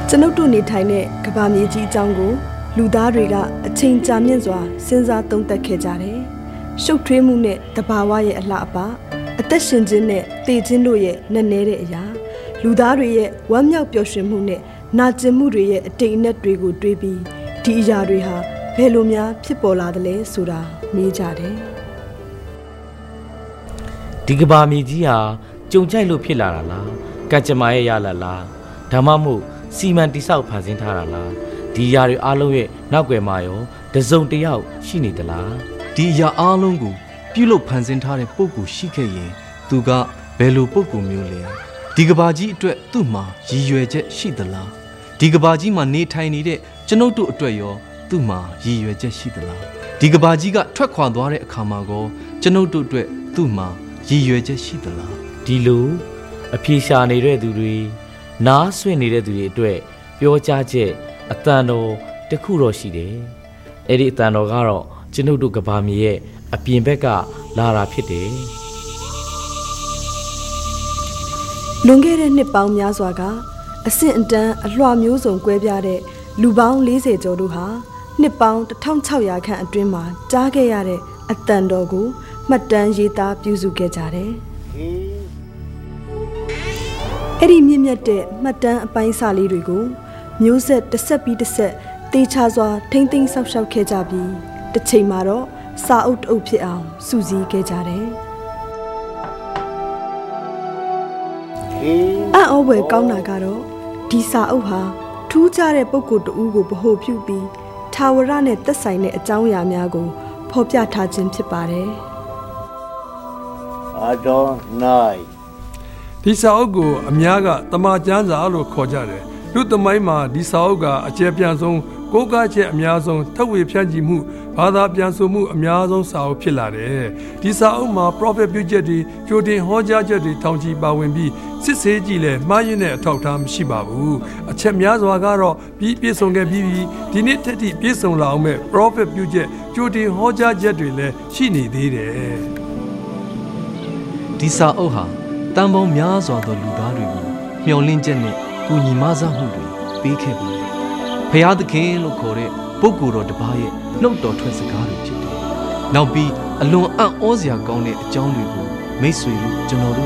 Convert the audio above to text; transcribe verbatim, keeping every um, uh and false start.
ကျွန်ုပ်တို့နေထိုင်တဲ့ကမ္ဘာမြေကြီးအကြောင်းကိုလူသားတွေကအချိန်ကြာမြင့်စွာစဉ်းစားသုံးသပ်ခဲ့ကြတယ်။ရှုပ်ထွေးမှုနဲ့တဘာဝရဲ့အလှအပအသက်ရှင်ခြင်းနဲ့တည်ခြင်းတို့ရဲ့နက်နဲတဲ့အရာလူသားတွေရဲ့ဝမ်းမြောက်ပျော်ရွှင်မှုနဲ့နာကျင်မှုတွေရဲ့အတိတ်အနက်တွေကိုတွေးပြီးဒီအရာတွေဟာဘယ်လိုများဖြစ်ပေါ်လာသလဲဆိုတာမေးကြတယ်။ဒီကဘာမြေကြီးဟာကြုံကြိုက်လို့ဖြစ်လာတာလားကံကြမ္မာရဲ့ရလာလားဒါမှမဟုတ်စီမံတိဆောက်ဖန်ဆင်းထားတာလားဒီအရာတွေအားလုံးရဲ့နောက်ွယ်မှာရောတစုံတစ်ယောက်ရှိနေသလားဒီအရာအားလုံးကိုပြုလုပ်ဖန်ဆင်းထားတဲ့ပုဂ္ဂိုလ်ရှိခဲ့ရင်သူကဘယ်လိုပုဂ္ဂိုလ်မျိုးလဲဒီကဘာကြီးအတွက်သူ့မှာရည်ရွယ်ချက်ရှိသလားဒီကဘာကြီးမှာနေထိုင်နေတဲ့ကျွန်ုပ်တို့အတွက်ရောသူ့မှာရည်ရွယ်ချက်ရှိသလားဒီကဘာကြီးကထွက်ခွာသွားတဲ့အခါမှာကောကျွန်ုပ်တို့အတွက်သူ့မှာရည်ရွယ်ချက်ရှိသလားဒီလိုအပြေရှာနေတဲ့သူတွေနားဆွင့်နေတဲ့သူတွေအတွက်ပြောကြားချက်အတန်တော်တခုတော့ရှိတယ်အဲ့ဒီအတန်တော်ကတော့ကျွန်ုပ်တို့ကဘာမြေရဲ့အပြင်ဘက်ကလာတာဖြစ်တယ်လွန်ခဲ့တဲ့နှစ်ပေါင်းများစွာကအဆင့်အတန်းအလွှာမျိုးစုံကွဲပြားတဲ့လူပေါင်း၄၀ကျော်တို့ဟာနှစ်ပေါင်းတစ်ထောင်ခြောက်ရာခန့်အတွင်းမှာကြားခဲ့ရတဲ့အတန်တော်ကိုမှတ်တမ်းရေးသားပြုစုခဲ့ကြတယ်အဲ့ဒီမြင့်မြတ်တဲ့မှတ်တမ်းအပိုင်းစာလေးတွေကိုမျိုးဆက်တစ်ဆက်ပြီးတစ်ဆက်တေချာစွာထိမ့်သိမ်းဆောက်ရှောက်ခဲ့ကြပြီးတစ်ချိန်မှာတော့စာအုပ်တအုပ်ဖြစ်အောင်စုစည်းခဲ့ကြတယ်အံ့ဩဖွယ်ကောင်းတာကတော့ဒီစာအုပ်ဟာထူးခြားတဲ့ပုဂ္ဂိုလ်တဦးကိုဗဟိုပြုပြီးထာဝရနဲ့သက်ဆိုင်တဲ့အကြောင်းအရာများကိုဖော်ပြထားခြင်းဖြစ်ပါတယ် I don't know ဒီစာအုပ်ကိုအများကတမန်ကျမ်းစာလို့ခေါ်ကြတယ်လူသမိုင်းမှာဒီစာအုပ်ကအကျယ်ပြန့်ဆုံးကိုးကားချက်အများဆုံးထပ်ဝေဖြန့်ချီမှုဘာသာပြန်ဆိုမှုအများဆုံးစာအုပ်ဖြစ်လာတယ်ဒီစာအုပ်မှာ prophet ပြုချက်တွေကြိုတင်ဟောကြားချက်တွေထောင်ချီပါဝင်ပြီးစစ်ဆေးကြည့်လဲမှားယွင်းတဲ့အထောက်အထားမရှိပါဘူးအချက်များစွာကတော့ပြီးပြည့်စုံခဲ့ပြီးဒီနေ့တက်ထိပြည့်စုံလာအောင်မဲ့ prophet ပြုချက်ကြိုတင်ဟောကြားချက်တွေလည်းရှိနေသေးတယ်ဒီစာအုပ်ဟာတန်ပေါင်းများစွာသောလူသားတွေကိုမျှော်လင့်ချက်နဲ့ကူညီမဆမှုတွေပေးခဲ့ပါတယ်ဖျားသခင်လို့ခေါ်တဲ့ပုဂ္ဂိုလ်တော်တစ်ပါးရဲ့နှုတ်တော်ထွက်စကားတွေဖြစ်တယ်နောက်ပြီးအလွန်အံ့ဩစရာကောင်းတဲ့အကြောင်းတွေကိုမိတ်ဆွေတို့ကျွန်တော်တို့